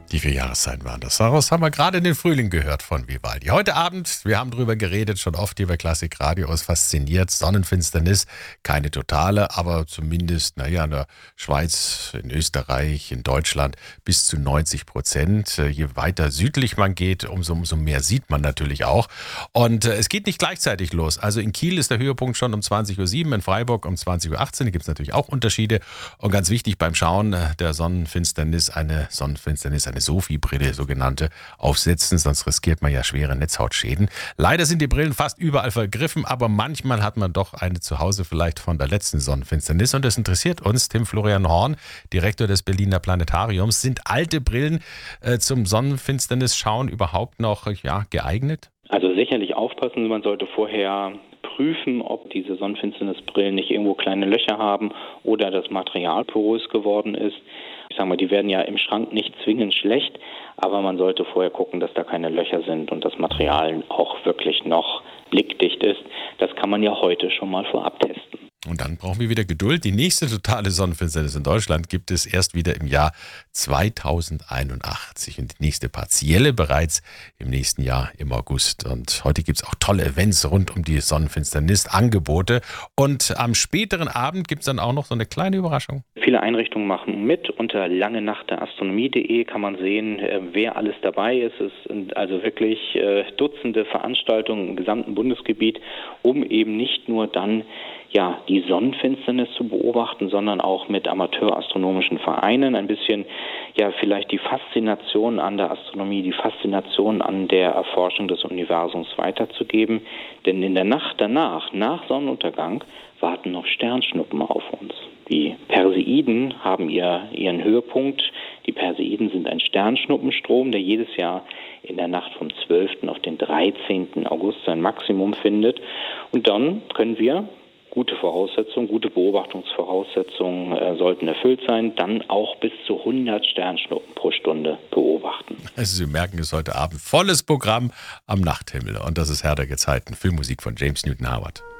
Die 4 Jahreszeiten waren das. Daraus haben wir gerade den Frühling gehört von Vivaldi. Heute Abend, wir haben drüber geredet, schon oft hier bei Klassikradio, ist fasziniert. Sonnenfinsternis, keine totale, aber zumindest, in der Schweiz, in Österreich, in Deutschland bis zu 90%. Je weiter südlich man geht, umso mehr sieht man natürlich auch. Und es geht nicht gleichzeitig los. Also in Kiel ist der Höhepunkt schon um 20.07 Uhr, in Freiburg um 20.18 Uhr. Da gibt es natürlich auch Unterschiede. Und ganz wichtig beim Schauen der Sonnenfinsternis, eine SOFI-Brille, sogenannte, aufsetzen, sonst riskiert man ja schwere Netzhautschäden. Leider sind die Brillen fast überall vergriffen, aber manchmal hat man doch eine zu Hause vielleicht von der letzten Sonnenfinsternis und das interessiert uns. Tim Florian Horn, Direktor des Berliner Planetariums. Sind alte Brillen zum Sonnenfinsternis-Schauen überhaupt noch geeignet? Also sicherlich aufpassen, man sollte vorher prüfen, ob diese Sonnenfinsternisbrillen nicht irgendwo kleine Löcher haben oder das Material porös geworden ist. Ich sage mal, die werden ja im Schrank nicht zwingend schlecht, aber man sollte vorher gucken, dass da keine Löcher sind und das Material auch wirklich noch blickdicht ist. Das kann man ja heute schon mal vorab testen. Und dann brauchen wir wieder Geduld. Die nächste totale Sonnenfinsternis in Deutschland gibt es erst wieder im Jahr 2081 und die nächste partielle bereits im nächsten Jahr im August. Und heute gibt es auch tolle Events rund um die Sonnenfinsternis, Angebote. Und am späteren Abend gibt es dann auch noch so eine kleine Überraschung. Viele Einrichtungen machen mit. Unter langenachtderastronomie.de kann man sehen, wer alles dabei ist. Es sind also wirklich Dutzende Veranstaltungen im gesamten Bundesgebiet, um eben nicht nur dann die Sonnenfinsternis zu beobachten, sondern auch mit amateurastronomischen Vereinen ein bisschen vielleicht die Faszination an der Astronomie, die Faszination an der Erforschung des Universums weiterzugeben. Denn in der Nacht danach, nach Sonnenuntergang, warten noch Sternschnuppen auf uns. Die Perseiden haben ihren Höhepunkt. Die Perseiden sind ein Sternschnuppenstrom, der jedes Jahr in der Nacht vom 12. auf den 13. August sein Maximum findet. Und dann können wir gute Beobachtungsvoraussetzungen sollten erfüllt sein, dann auch bis zu 100 Sternschnuppen pro Stunde beobachten. Also Sie merken es heute Abend, volles Programm am Nachthimmel und das ist Herr der Gezeiten, Filmmusik von James Newton Howard.